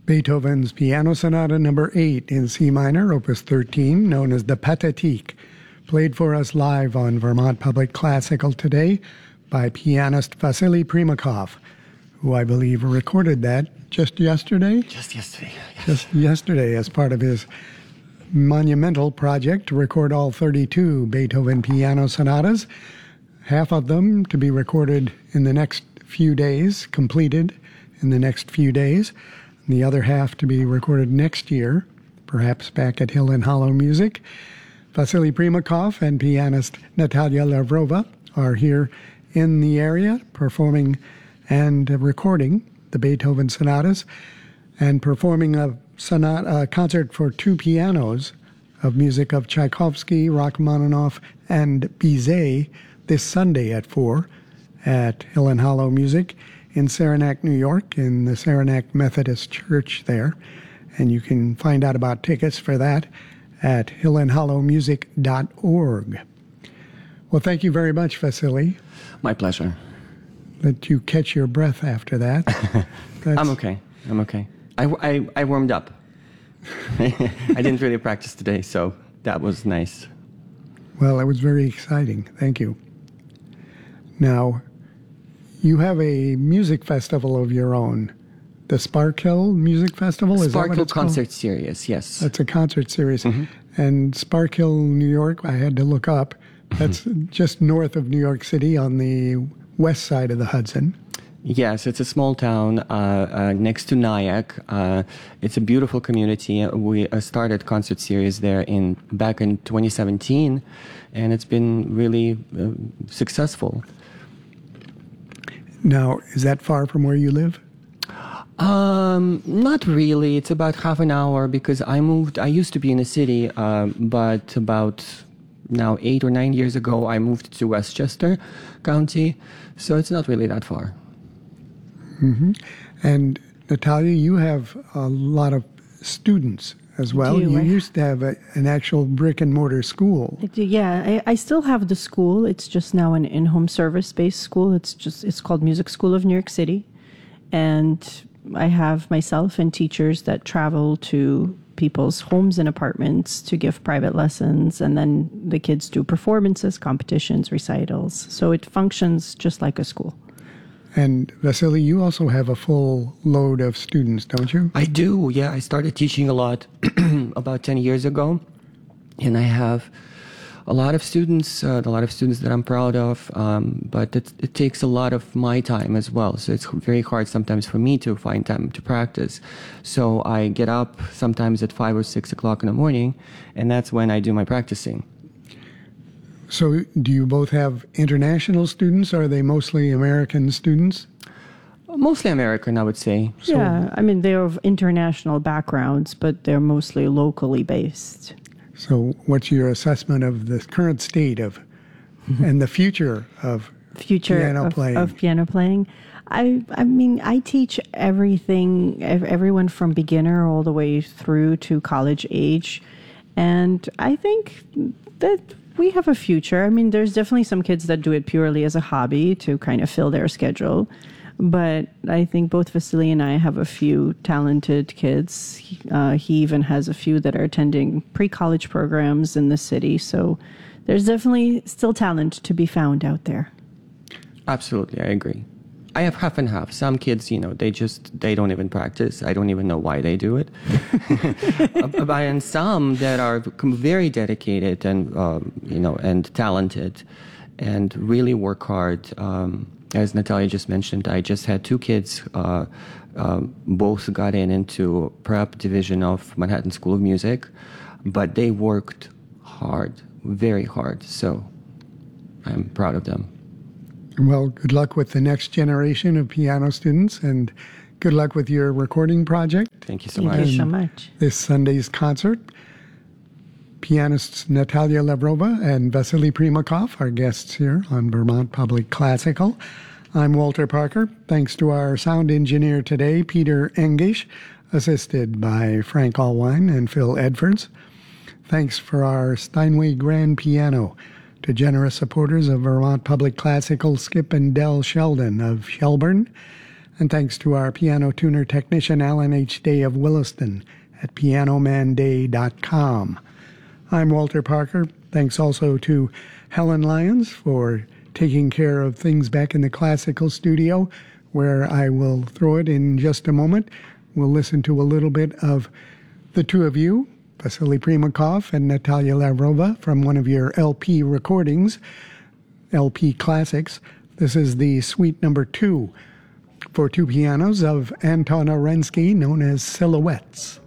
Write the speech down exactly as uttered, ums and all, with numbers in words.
Beethoven's Piano Sonata Number eight in C minor, Opus thirteen, known as the Pathétique, played for us live on Vermont Public Classical today by pianist Vasily Primakov, who I believe recorded that just yesterday? Just yesterday, yes. Just yesterday as part of his monumental project to record all thirty-two Beethoven piano sonatas, half of them to be recorded in the next few days, completed in the next few days, and the other half to be recorded next year, perhaps back at Hill and Hollow Music. Vasily Primakov and pianist Natalia Lavrova are here in the area performing and recording the Beethoven sonatas and performing a, sonata, a concert for two pianos of music of Tchaikovsky, Rachmaninoff, and Bizet this Sunday at four at Hill and Hollow Music in Saranac, New York, in the Saranac Methodist Church there. And you can find out about tickets for that at hill and hollow music dot org. Well, thank you very much, Vasily. My pleasure. Let you catch your breath after that. I'm okay. I'm okay. I, I, I warmed up. I didn't really practice today, so that was nice. Well, it was very exciting. Thank you. Now, you have a music festival of your own. The Sparkhill Music Festival? Is that what Sparkhill it's Concert called? Series, yes. That's a concert series. Mm-hmm. And Sparkhill, New York, I had to look up. That's just north of New York City on the west side of the Hudson. Yes, it's a small town uh, uh, next to Nyack. Uh, it's a beautiful community. We uh, started concert series there in back in twenty seventeen, and it's been really uh, successful. Now, is that far from where you live? Um, not really. It's about half an hour because I moved. I used to be in a city, uh, but about now eight or nine years ago, I moved to Westchester County, so it's not really that far. Mm-hmm. And Natalia, you have a lot of students as well. Do You I- used to have a, an actual brick and mortar school. I do, Yeah, I, I still have the school. It's just now an in-home service-based school. It's just it's called Music School of New York City, and I have myself and teachers that travel to people's homes and apartments to give private lessons, and then the kids do performances, competitions, recitals. So it functions just like a school. And Vasily, you also have a full load of students, don't you? I do, yeah. I started teaching a lot about ten years ago, and I have a lot of students, uh, a lot of students that I'm proud of, um, but it, it takes a lot of my time as well. So it's very hard sometimes for me to find time to practice. So I get up sometimes at five or six o'clock in the morning, and that's when I do my practicing. So do you both have international students, or are they mostly American students? Mostly American, I would say. So- yeah, I mean, they're of international backgrounds, but they're mostly locally based. So what's your assessment of the current state of and the future of Future piano of, playing? of piano playing. I I mean, I teach everything, ev- everyone from beginner all the way through to college age, and I think that we have a future. I mean, there's definitely some kids that do it purely as a hobby to kind of fill their schedule. But I think both Vasily and I have a few talented kids. He, uh, he even has a few that are attending pre-college programs in the city. So there's definitely still talent to be found out there. Absolutely, I agree. I have half and half. Some kids, you know, they just, they don't even practice. I don't even know why they do it. But and some that are very dedicated and, um, you know, and talented and really work hard. Um, as Natalia just mentioned, I just had two kids, uh, um, both got in into prep division of Manhattan School of Music, but they worked hard, very hard. So I'm proud of them. Well, good luck with the next generation of piano students, and good luck with your recording project. Thank you so Thank much. you so much. This Sunday's concert. Pianists Natalia Lavrova and Vasily Primakov are guests here on Vermont Public Classical. I'm Walter Parker. Thanks to our sound engineer today, Peter Engish, assisted by Frank Allwine and Phil Edwards. Thanks for our Steinway Grand Piano to generous supporters of Vermont Public Classical, Skip and Dell Sheldon of Shelburne. And thanks to our piano tuner technician, Alan H. Day of Williston at piano man day dot com. I'm Walter Parker. Thanks also to Helen Lyons for taking care of things back in the classical studio, where I will throw it in just a moment. We'll listen to a little bit of the two of you, Vasily Primakov and Natalia Lavrova, from one of your L P recordings, L P Classics. This is the suite number two for two pianos of Anton Orensky, known as Silhouettes.